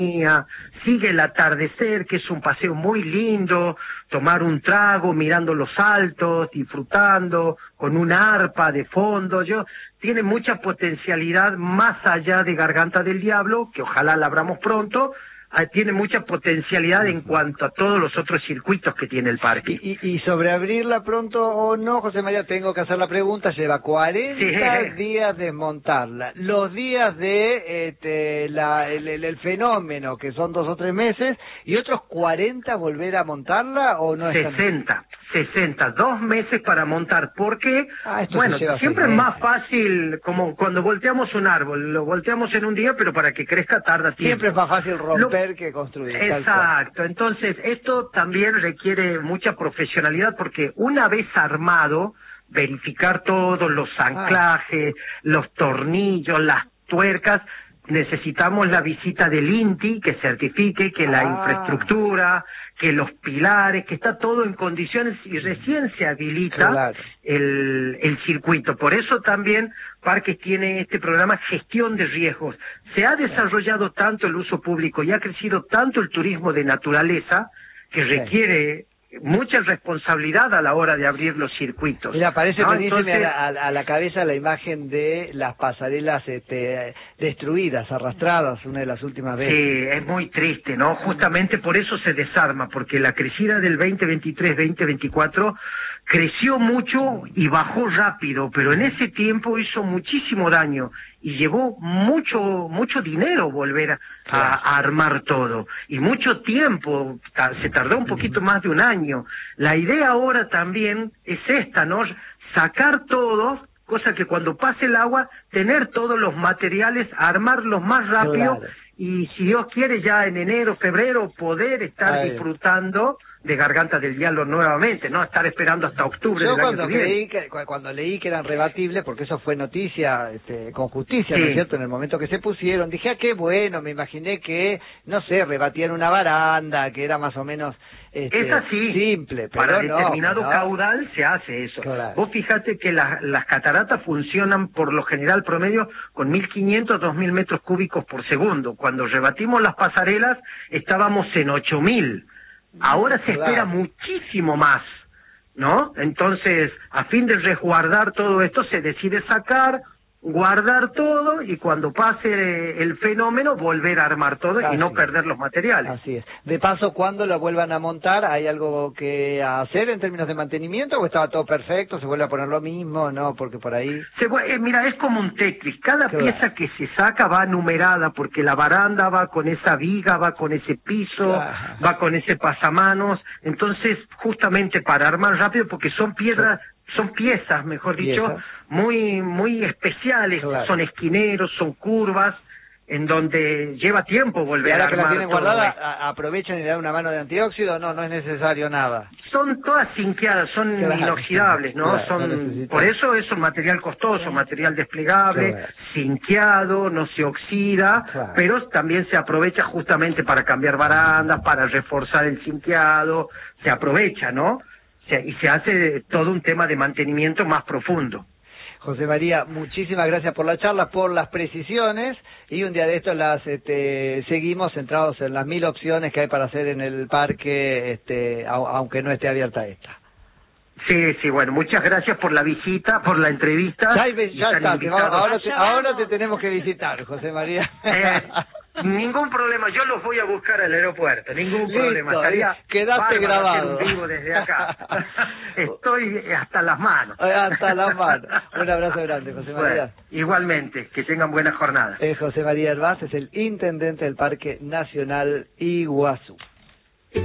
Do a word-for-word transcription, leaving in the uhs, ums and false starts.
sigue el atardecer, que es un paseo muy lindo, tomar un trago mirando los altos, disfrutando, con una arpa de fondo, yo tiene mucha potencialidad más allá de Garganta del Diablo, que ojalá la abramos pronto. Tiene mucha potencialidad en cuanto a todos los otros circuitos que tiene el parque. Y, y, y sobre abrirla pronto o no, José María, tengo que hacer la pregunta, lleva cuarenta sí. días desmontarla. Los días de este, la, el, el, el fenómeno, que son dos o tres meses, y otros cuarenta volver a montarla o no es sesenta, sesenta, dos meses para montar, porque, ah, bueno, siempre es más fácil, como cuando volteamos un árbol, lo volteamos en un día, pero para que crezca tarda tiempo. Siempre es más fácil romper lo... que construir. Exacto, entonces esto también requiere mucha profesionalidad, porque una vez armado, verificar todos los anclajes, ah. los tornillos, las tuercas, necesitamos la visita del INTI que certifique que ah. la infraestructura, que los pilares, que está todo en condiciones y recién se habilita claro. el, el circuito. Por eso también Parques tiene este programa Gestión de Riesgos. Se ha desarrollado tanto el uso público y ha crecido tanto el turismo de naturaleza que requiere mucha responsabilidad a la hora de abrir los circuitos. Mira, parece ¿no? que Entonces... a, la, a la cabeza la imagen de las pasarelas este, destruidas, arrastradas, una de las últimas veces. Sí, es muy triste, ¿no? Justamente por eso se desarma, porque la crecida del veinte veintitrés veinte veinticuatro creció mucho y bajó rápido, pero en ese tiempo hizo muchísimo daño y llevó mucho mucho dinero volver a, a, a armar todo y mucho tiempo, se tardó un poquito más de un año. La idea ahora también es esta, ¿no? Sacar todo, cosa que cuando pase el agua, tener todos los materiales, armarlos más rápido claro. y si Dios quiere ya en enero, febrero poder estar Ay. disfrutando de Garganta del Diablo nuevamente, no estar esperando hasta octubre Yo del cuando año que creí viene. que cuando leí que eran rebatibles, porque eso fue noticia este, con justicia, sí. ¿no es cierto? En el momento que se pusieron, dije, ah, qué bueno, me imaginé que, no sé, rebatían una baranda, que era más o menos este, es así, simple, pero para no, determinado no. caudal se hace eso. Claro. Vos fíjate que la, las cataratas funcionan por lo general promedio con mil quinientos a dos mil metros cúbicos por segundo. Cuando rebatimos las pasarelas estábamos en ocho mil. Ahora se claro. espera muchísimo más, ¿no? Entonces, a fin de resguardar todo esto, se decide sacar, guardar todo y cuando pase el fenómeno volver a armar todo Así y no perder los materiales. Así es. De paso, cuando la vuelvan a montar, ¿hay algo que hacer en términos de mantenimiento o estaba todo perfecto? ¿Se vuelve a poner lo mismo? No, porque por ahí... Se, eh, mira, es como un Tetris. Cada claro. pieza que se saca va numerada porque la baranda va con esa viga, va con ese piso, claro. va con ese pasamanos. Entonces, justamente para armar rápido, porque son piedras... Sí. Son piezas, mejor dicho, ¿Piezas? muy muy especiales, claro. son esquineros, son curvas, en donde lleva tiempo volver a armar. Y ahora que la tienen guardada, aprovechan y le dan una mano de antióxido, no, no es necesario nada. Son todas zinqueadas, son claro. inoxidables, ¿no? Claro, son no Por eso es un material costoso, claro. material desplegable, claro. zinqueado, no se oxida, claro. pero también se aprovecha justamente para cambiar barandas, para reforzar el zinqueado, se aprovecha, ¿no? Y se hace todo un tema de mantenimiento más profundo. José María, muchísimas gracias por la charla, por las precisiones, y un día de estos las este, seguimos centrados en las mil opciones que hay para hacer en el parque, este, aunque no esté abierta esta. Sí, sí, bueno, muchas gracias por la visita, por la entrevista. Ya, ya está, te vamos, ahora, te, ahora te tenemos que visitar, José María. Eh, ningún problema, yo los voy a buscar al aeropuerto, ningún Listo, problema. Estaría quedaste grabado. Un vivo desde acá. Estoy hasta las manos. Hasta las manos. Un abrazo grande, José María. Bueno, igualmente, que tengan buena jornada. Eh, José María Hervás es el intendente del Parque Nacional Iguazú.